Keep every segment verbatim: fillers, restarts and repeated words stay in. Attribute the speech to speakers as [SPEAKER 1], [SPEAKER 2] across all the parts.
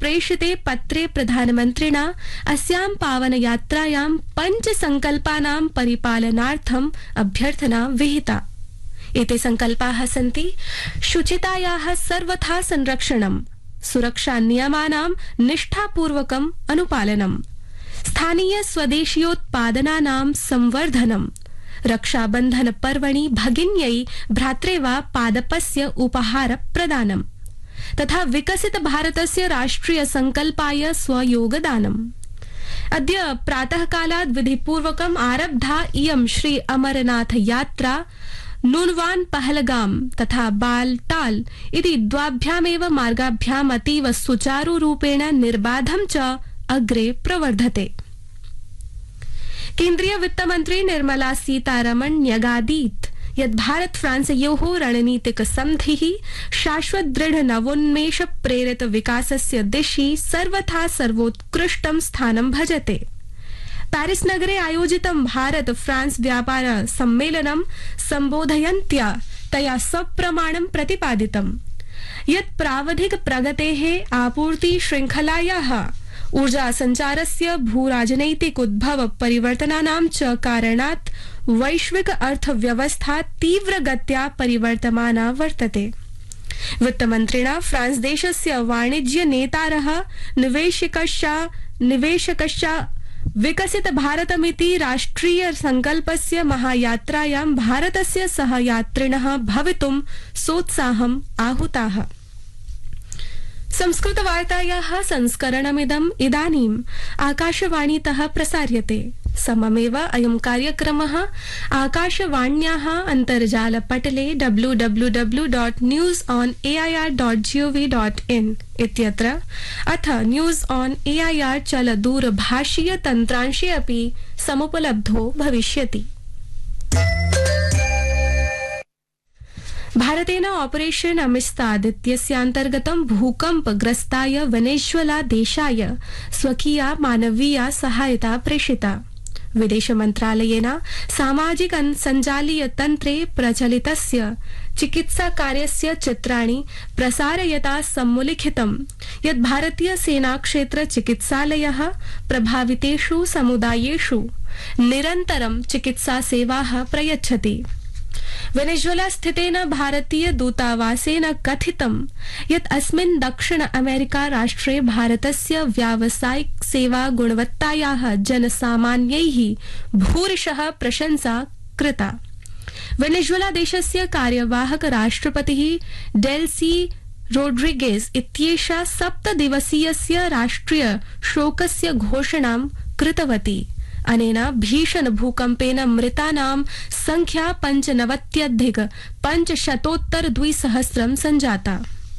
[SPEAKER 1] प्रेषिते पत्रे प्रधानमन्त्रिणा अस्यां पावनयात्रायां पञ्च संकल्पानां परिपालनार्थम् अभ्यर्थना विहिता। एते संकल्पाः सन्ति शुचितायाः सर्वथा संरक्षणम्, सुरक्षा नियमानां निष्ठापूर्वकम् अनुपालनम्, स्थानीय स्वदेशीयोत्पादनानां संवर्धनम्, रक्षाबन्धन पर्वणि भगिन्यै भ्रात्रेवा पादपस्य उपहार प्रदानम् तथा विकसित भारतस्य राष्ट्रिय संकल्पाय स्वयोगदानम्। अद्य प्रातःकालात् विधिपूर्वकम् आरब्धा इयं श्री अमरनाथ यात्रा नूनवान पहलगाम तथा बालटाल इति द्वाभ्यामेव मार्गाभ्याम् अतीव सुचारुरूपेण निर्बाधं च अग्रे प्रवर्धते। केन्द्रीय वित्तमन्त्री निर्मला सीतारमण न्यगादीत् यत् भारत फ्रांसयोः रणनीतिक सन्धिः शाश्वत दृढ़ नवोन्मेष प्रेरित विकासस्य दिशि सर्वथा सर्वोत्कृष्टं स्थानं भजते। पेरिस नगरे आयोजितं भारत फ्रांस व्यापार सम्मेलनं सम्बोधयन्त्या तया सप्रमाणं प्रतिपादितं यत् प्रावधिक प्रगतेः आपूर्ति श्रृंखलायाः ऊर्जा संचारस्य भूराजनैतिक उद्भव परिवर्तनानां च कारणात् वैश्विक अर्थव्यवस्था तीव्रगत्या परिवर्तमाना वर्तते। वित्तमन्त्रिणा फ्रांस देशस्य वाणिज्य नेतारः निवेशकश्च निवेशकश्च विकसित भारतमिति राष्ट्रिय संकल्पस्य महायात्रायां भारतस्य सहयात्रिणः भवितुं सोत्साहम् आहुताः। संस्कृत वार्तायाः संस्करणमिदम् इदानीम् आकाशवाणीतः प्रसार्यते। सममेव अयं कार्यक्रमः आकाशवाण्याः अन्तर्जालपटले W W W dot news on A I R dot G O V dot in इत्यत्र अथ news on A I R चलदूरभाषीय तन्त्रांशे अपि समुपलब्धो भविष्यति। भारतेन ऑपरेशन अमिस्ताद इत्यस्यान्तर्गतं भूकम्पग्रस्ताय वेनेजुएला देशाय स्वकीया मानवीया सहायता प्रेषिता। विदेश मन्त्रालयेन सामाजिक सञ्जालीय तन्त्रे प्रचलितस्य चिकित्सा कार्यस्य चित्राणि प्रसारयता सम्मुलिखितं यत् भारतीय सेना क्षेत्र चिकित्सालयः प्रभावितेषु समुदायेषु निरन्तरं चिकित्सा सेवाः प्रयच्छति। वेनेजुएला स्थितेन भारतीय दूतावासेन कथितं यत् अस्मिन् दक्षिण अमेरिका राष्ट्रे भारतस्य व्यावसायिक सेवा गुणवत्तायाः जनसामान्यैः भूरिशः प्रशंसा कृता। वेनेजुएला देशस्य कार्यवाहक राष्ट्रपतिः डेल्सी रोड्रिगेज इत्येषा सप्तदिवसीयस्य राष्ट्रिय शोकस्य घोषणां कृतवती। अनेन भीषण भूकम्पेन मृतानां संख्या पञ्चनवत्यधिक पञ्चशतोत्तर द्विसहस्रं सञ्जाता।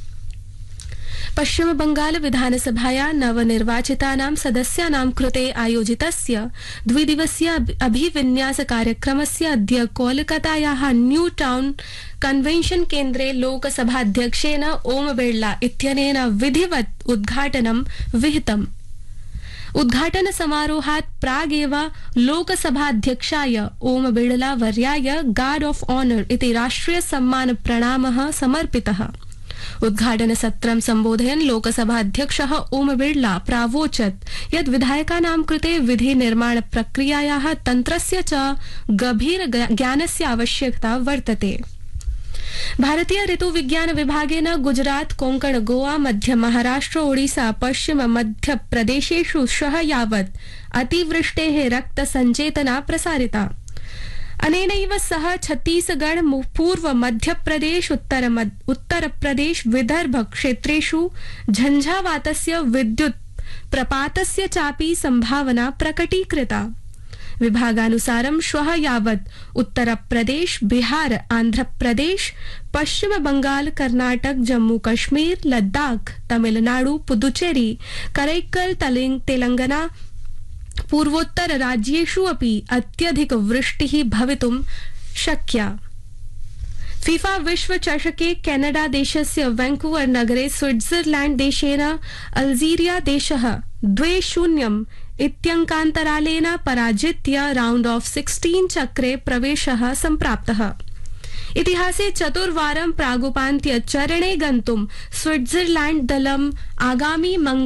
[SPEAKER 1] पश्चिम बंगाल विधानसभाया नवनिर्वाचितानां सदस्यानां कृते आयोजितस्य द्विदिवसीय अभिविन्यास कार्यक्रमस्य अद्य कोलकातायाः न्यू टाउन कन्वेन्शन केन्द्रे लोकसभाध्यक्षेण ओम बिड़ला इत्यनेन विधिवत् उद्घाटनं विहितम्। उद्घाटन समारोहात् प्रागेव लोकसभाध्यक्षाय Om Birla वर्याय guard of honour इति राष्ट्रिय सम्मान प्रणामः समर्पितः। उद्घाटन सत्रं सम्बोधयन् लोकसभाध्यक्षः ओम बिड़ला प्रावोचत् यत् विधायकानां कृते विधि निर्माण प्रक्रियायाः तन्त्रस्य च गभीर ज्ञानस्य आवश्यकता वर्तते। भारतीय ऋतु विज्ञान विभागेन गुजरात कोंकण गोवा मध्य महाराष्ट्र ओडिशा पश्चिम मध्य प्रदेशेषु श्वः यावत् अतिवृष्टेः रक्त संचेतना प्रसारिता। अनेनैव सह छत्तीसगढ़ पूर्व मध्य प्रदेश उत्तर उत्तर प्रदेश विदर्भ क्षेत्रेषु झंझावातस्य विद्युत् प्रपातस्य चापि संभावना प्रकटीकृता। विभागानुसारं श्वः यावत् उत्तर प्रदेश बिहार आंध्र प्रदेश पश्चिम बंगाल कर्नाटक जम्मू कश्मीर लद्दाख तमिलनाडु पुदुचेरी करैक्कल तेलंगाना पूर्वोत्तर राज्येषु अपि अत्यधिक वृष्टिः भवितुं शक्या। फीफा विश्व चषके कैनाडा देशस्य वैंकूवर नगरे स्विट्जरलैंड देशेन अल्जीरिया देशः द्वे शून्यम् इत्यङ्कान्तरालेन पराजित्य राउंड ऑफ सिक्सटीन चक्रे प्रवेशः सम्प्राप्तः। इतिहासे चतुर्वारं प्रागुपान्त्य चरणे गन्तुं स्विट्जरलैंड दलम् आगामी